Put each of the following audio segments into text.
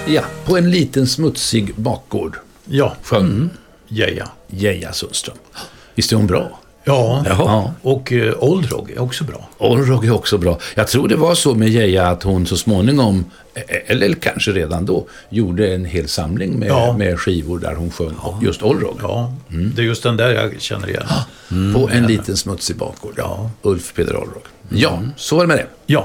Ja, på en liten smutsig bakgård. Ja. Sjöng Geija Sundström. Visst är hon bra? Ja. Och Old Rog är också bra. Old Rog är också bra. Jag tror det var så med Geija att hon så småningom, eller kanske redan då, gjorde en hel samling med skivor där hon sjöng just Old Rog. Ja, det är just den där jag känner igen. På en liten smutsig bakgård. Ja. Ulf Peder Old Rog. Ja, så var det med det. Ja.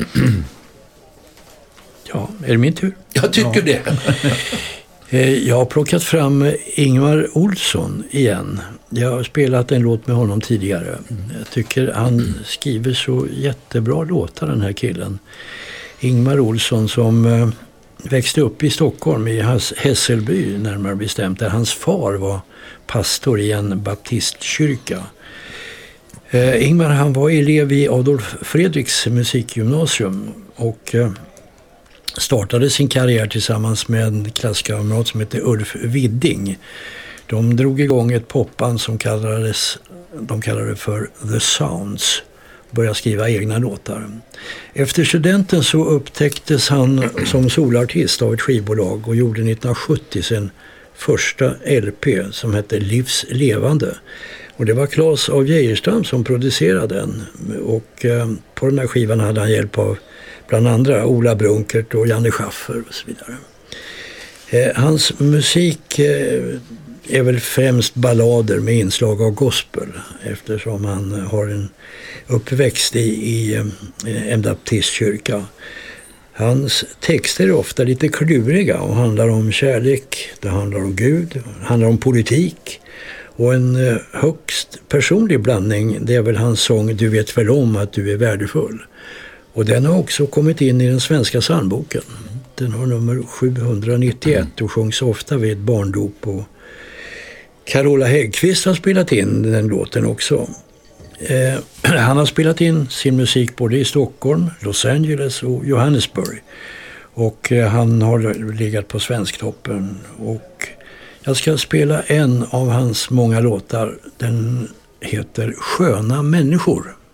Ja, är det min tur? Jag tycker det. Jag har plockat fram Ingvar Olsson igen. Jag har spelat en låt med honom tidigare. Jag tycker han skriver så jättebra låtar, den här killen. Ingvar Olsson som växte upp i Stockholm, i Hässelby närmare bestämt, där hans far var pastor i en baptistkyrka. Ingvar, han var elev i Adolf Fredriks musikgymnasium och startade sin karriär tillsammans med en klasskamrat som heter Ulf Widding. De drog igång ett popband som de kallade för The Sounds. Började skriva egna låtar. Efter studenten så upptäcktes han som solartist av ett skivbolag och gjorde 1970 sin första LP som hette Livs levande. Och det var Claes av Geijerstam som producerade den. Och på den här skivan hade han hjälp av bland andra Ola Brunkert och Janne Schaffer och så vidare. Hans musik är väl främst ballader med inslag av gospel, eftersom han har en uppväxt i en baptistkyrka. Hans texter är ofta lite kluriga och handlar om kärlek, det handlar om Gud, det handlar om politik. Och en högst personlig blandning, det är väl hans sång Du vet väl om att du är värdefull. Och den har också kommit in i den svenska psalmboken. Den har nummer 791 och sjungs ofta vid barndop. Och Carola Häggkvist har spelat in den låten också. Han har spelat in sin musik både i Stockholm, Los Angeles och Johannesburg. Och han har legat på Svensktoppen. Och jag ska spela en av hans många låtar. Den heter Sköna människor.